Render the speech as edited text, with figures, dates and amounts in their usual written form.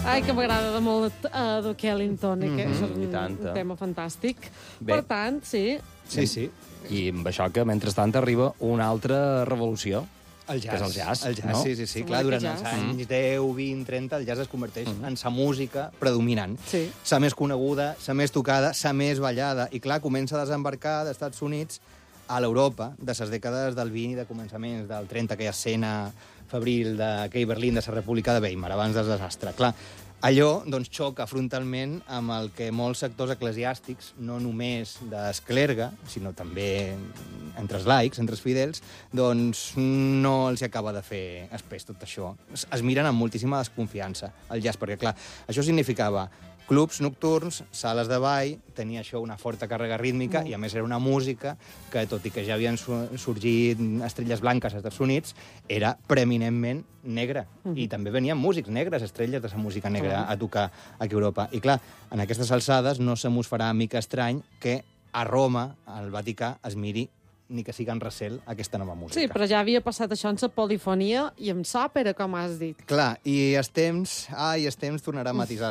Ai, que m'agrada de molt Duke Ellington, que és un tema fantàstic. Bé. Per tant, sí. Sí, sí. I amb això que, mentrestant, arriba una altra revolució, El jazz. que és el jazz, El jazz, no? sí, sí, sí. Sembla Clar, que durant jazz. els anys 10, 20, 30, el jazz es converteix en sa música predominant. Sí. Sa més coneguda, sa més tocada, sa més ballada. I clar, comença a desembarcar d'Estats Units a l'Europa de les dècades del 20 i de començaments del 30, aquella escena febril d'aquell Berlín, de la República de Weimar, abans del desastre. Clar, allò doncs, xoca frontalment amb el que molts sectors eclesiàstics, no només d'esclerga, sinó també entre els laics, entre els fidels, doncs no els acaba de fer espès tot això. Es miren amb moltíssima desconfiança el jazz, perquè, clar, això significava clubs nocturns, sales de ball, tenia això una forta càrrega rítmica i, a més, era una música que, tot i que ja havien sorgit estrelles blanques als Estats Units, era preeminentment negra. I també venien músics negres, estrelles de la música negra, a tocar aquí a Europa. I, clar, en aquestes alçades no se mos farà mica estrany que a Roma, al Vaticà, es miri ni que sigui en recel aquesta nova música. Sí, però ja havia passat això en la polifonia i amb l'òpera, com has dit. Clar, i els temps tornarà a matisar